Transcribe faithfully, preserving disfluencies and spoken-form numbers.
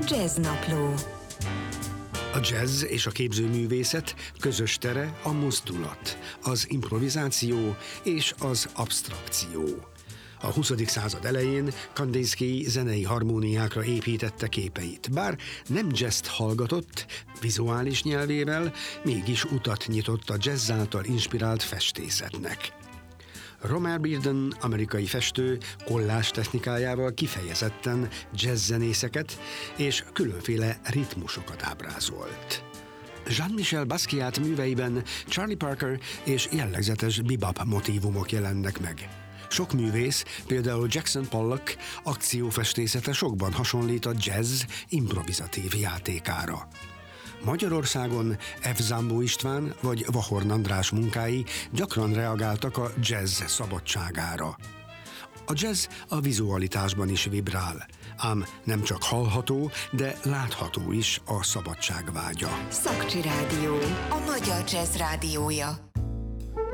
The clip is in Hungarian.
Jazznapló. A jazz és a képzőművészet közös tere a mozdulat, az improvizáció és az absztrakció. A huszadik század elején Kandinsky zenei harmóniákra építette képeit. Bár nem jazzt hallgatott, vizuális nyelvével mégis utat nyitott a jazz által inspirált festészetnek. Romare Bearden, amerikai festő, kollázs technikájával kifejezetten jazzzenészeket és különféle ritmusokat ábrázolt. Jean-Michel Basquiat műveiben Charlie Parker és jellegzetes bebop motívumok jelennek meg. Sok művész, például Jackson Pollock akciófestészete sokban hasonlít a jazz improvizatív játékára. Magyarországon F. Zambó István vagy Vahorn András munkái gyakran reagáltak a jazz szabadságára. A jazz a vizualitásban is vibrál, ám nem csak hallható, de látható is a szabadság vágya. Szakcsi Rádió, a magyar jazz rádiója.